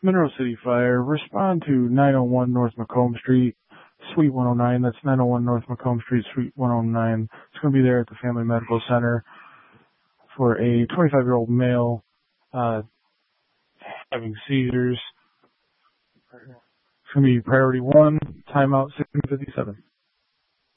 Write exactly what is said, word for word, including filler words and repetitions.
Monroe City Fire, respond to nine oh one North Macomb Street, Suite one oh nine. That's nine oh one North Macomb Street, Suite one oh nine. It's going to be there at the Family Medical Center for a twenty-five-year-old male uh, having seizures. It's going to be priority one, timeout six fifty-seven.